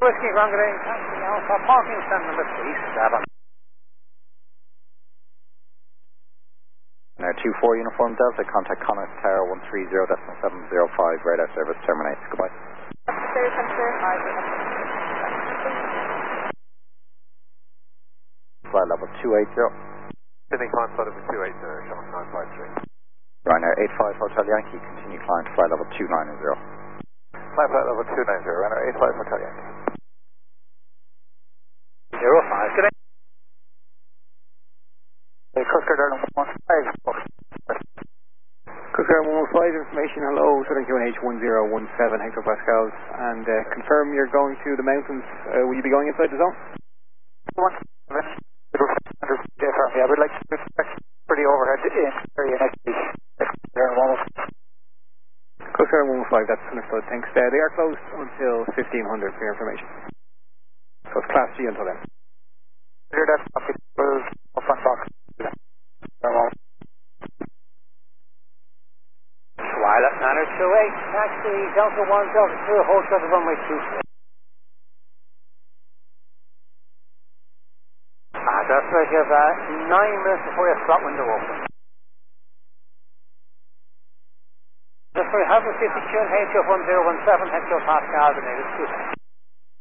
Whiskey Rongadine, taxi Alpha, parking stand number 37. 24 Uniform Delta, contact Connacht Tower 130.705, radar service terminates. Goodbye. Flight level 280. Sydney climb flight level 280, Sean 953. Ryanair 85 Hotel Yankee, continue climb to flight level 290. Climb flight level 290, Ryanair 85 Hotel Yankee. 05, good day. Coast Guard Ireland 115. Coast Guard 115, information, hello, Southern QNH 1017 hectopascals, and confirm you're going to the mountains. Will you be going inside the zone? I would like to expect pretty overhead in area next week. Coast Guard 115, that's understood, thanks. They are closed until 1500 for your information. So it's Class G until then. Clear that traffic, front box. Swilot Manor 28, taxi Delta 1, Delta 2, hold short of runway 26. That's right, you have 9 minutes before your slot window opens. Just for you have received the QNH of 1017 hectopascals and it is 2.